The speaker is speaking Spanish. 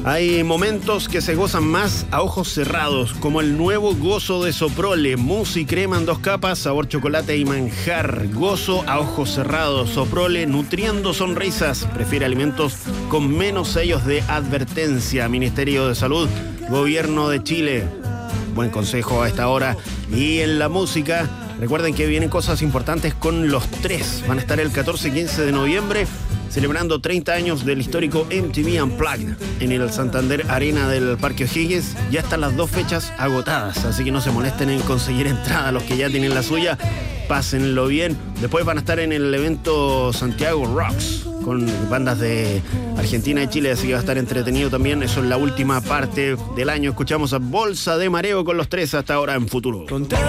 Hay momentos que se gozan más a ojos cerrados, como el nuevo Gozo de Soprole, mousse y crema en 2 capas, sabor chocolate y manjar. Gozo a ojos cerrados, Soprole nutriendo sonrisas. Prefiere alimentos con menos sellos de advertencia. Ministerio de Salud, Gobierno de Chile. Buen consejo a esta hora. Y en la música, recuerden que vienen cosas importantes con Los Tres. Van a estar el 14 y 15 de noviembre celebrando 30 años del histórico MTV Unplugged en el Santander Arena del Parque O'Higgins. Ya están las 2 fechas agotadas, así que no se molesten en conseguir entrada. Los que ya tienen la suya, pásenlo bien. Después van a estar en el evento Santiago Rocks con bandas de Argentina y Chile, así que va a estar entretenido también. Eso es la última parte del año. Escuchamos a Bolsa de Mareo con Los Tres hasta ahora en Futuro.